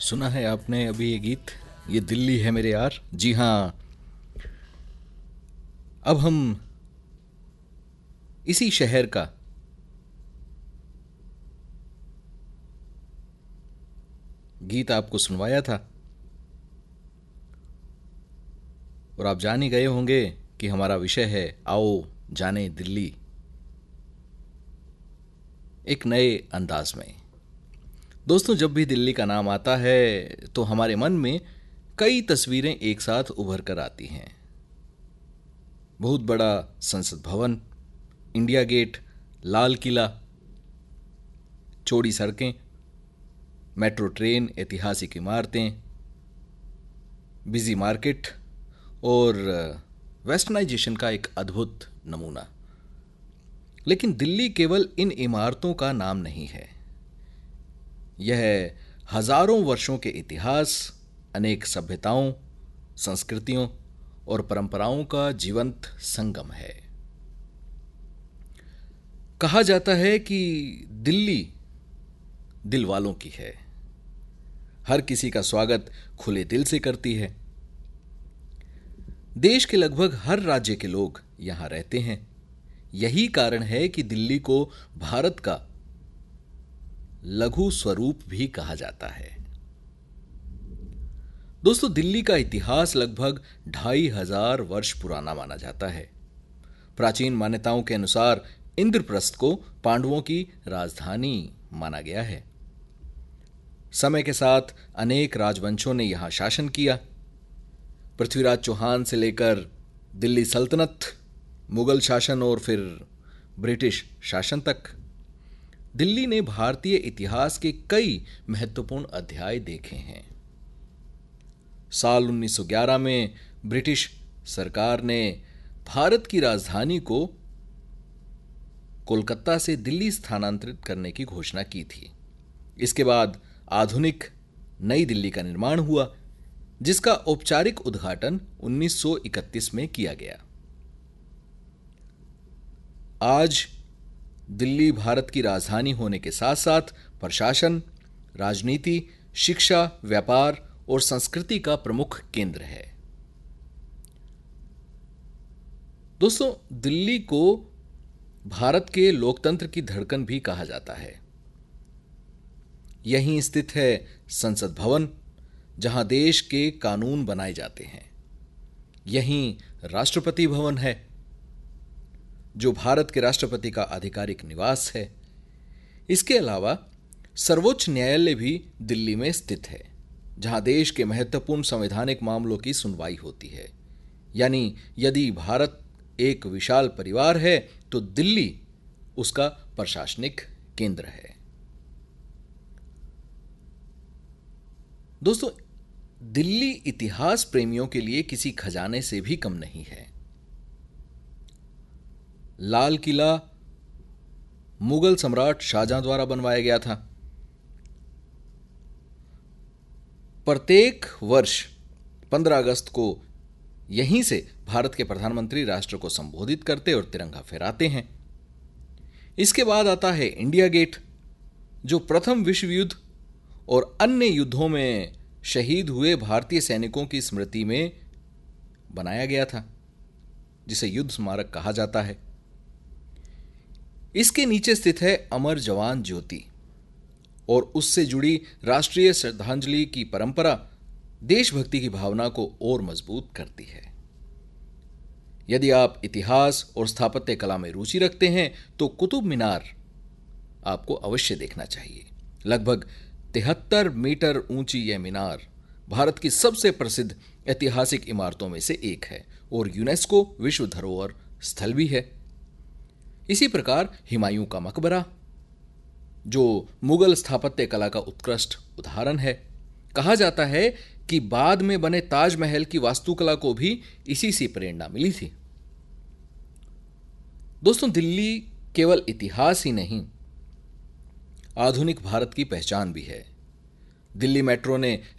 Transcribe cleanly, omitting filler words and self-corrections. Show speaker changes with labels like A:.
A: सुना है आपने अभी ये गीत, ये दिल्ली है मेरे यार। जी हाँ, अब हम इसी शहर का गीत आपको सुनवाया था और आप जान ही गए होंगे कि हमारा विषय है आओ जाने दिल्ली, एक नए अंदाज में। दोस्तों, जब भी दिल्ली का नाम आता है तो हमारे मन में कई तस्वीरें एक साथ उभर कर आती हैं। बहुत बड़ा संसद भवन, इंडिया गेट, लाल किला, चौड़ी सड़कें, मेट्रो ट्रेन, ऐतिहासिक इमारतें, बिजी मार्केट और वेस्टर्नाइजेशन का एक अद्भुत नमूना। लेकिन दिल्ली केवल इन इमारतों का नाम नहीं है। यह हजारों वर्षों के इतिहास, अनेक सभ्यताओं, संस्कृतियों और परंपराओं का जीवंत संगम है। कहा जाता है कि दिल्ली दिल वालों की है, हर किसी का स्वागत खुले दिल से करती है। देश के लगभग हर राज्य के लोग यहां रहते हैं। यही कारण है कि दिल्ली को भारत का लघु स्वरूप भी कहा जाता है। दोस्तों, दिल्ली का इतिहास लगभग 2500 वर्ष पुराना माना जाता है। प्राचीन मान्यताओं के अनुसार इंद्रप्रस्थ को पांडवों की राजधानी माना गया है। समय के साथ अनेक राजवंशों ने यहां शासन किया। पृथ्वीराज चौहान से लेकर दिल्ली सल्तनत, मुगल शासन और फिर ब्रिटिश शासन तक दिल्ली ने भारतीय इतिहास के कई महत्वपूर्ण अध्याय देखे हैं। साल 1911 में ब्रिटिश सरकार ने भारत की राजधानी को कोलकाता से दिल्ली स्थानांतरित करने की घोषणा की थी। इसके बाद आधुनिक नई दिल्ली का निर्माण हुआ, जिसका औपचारिक उद्घाटन 1931 में किया गया। आज दिल्ली भारत की राजधानी होने के साथ साथ प्रशासन, राजनीति, शिक्षा, व्यापार और संस्कृति का प्रमुख केंद्र है। दोस्तों, दिल्ली को भारत के लोकतंत्र की धड़कन भी कहा जाता है। यहीं स्थित है संसद भवन, जहां देश के कानून बनाए जाते हैं। यहीं राष्ट्रपति भवन है, जो भारत के राष्ट्रपति का आधिकारिक निवास है। इसके अलावा सर्वोच्च न्यायालय भी दिल्ली में स्थित है, जहां देश के महत्वपूर्ण संवैधानिक मामलों की सुनवाई होती है। यानी यदि भारत एक विशाल परिवार है तो दिल्ली उसका प्रशासनिक केंद्र है। दोस्तों, दिल्ली इतिहास प्रेमियों के लिए किसी खजाने से भी कम नहीं है। लाल किला मुगल सम्राट शाहजहां द्वारा बनवाया गया था। प्रत्येक वर्ष 15 अगस्त को यहीं से भारत के प्रधानमंत्री राष्ट्र को संबोधित करते और तिरंगा फहराते हैं। इसके बाद आता है इंडिया गेट, जो प्रथम विश्व युद्ध और अन्य युद्धों में शहीद हुए भारतीय सैनिकों की स्मृति में बनाया गया था, जिसे युद्ध स्मारक कहा जाता है। इसके नीचे स्थित है अमर जवान ज्योति और उससे जुड़ी राष्ट्रीय श्रद्धांजलि की परंपरा देशभक्ति की भावना को और मजबूत करती है। यदि आप इतिहास और स्थापत्य कला में रुचि रखते हैं तो कुतुब मीनार आपको अवश्य देखना चाहिए। लगभग 73 मीटर ऊंची यह मीनार भारत की सबसे प्रसिद्ध ऐतिहासिक इमारतों में से एक है और यूनेस्को विश्व धरोहर स्थल भी है। इसी प्रकार हुमायूं का मकबरा, जो मुगल स्थापत्य कला का उत्कृष्ट उदाहरण है। कहा जाता है कि बाद में बने ताजमहल की वास्तुकला को भी इसी से प्रेरणा मिली थी। दोस्तों, दिल्ली केवल इतिहास ही नहीं, आधुनिक भारत की पहचान भी है। दिल्ली मेट्रो ने